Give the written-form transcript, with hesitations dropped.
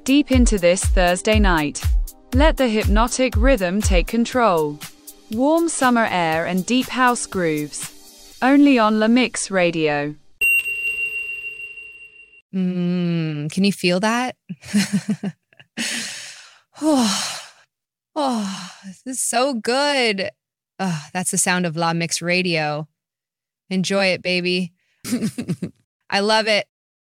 deep into this Thursday night. Let the hypnotic rhythm take control. Warm summer air and deep house grooves. Only on La Mix Radio. Can you feel that? This is so good. Oh, that's the sound of La Mix Radio. Enjoy it, baby. I love it.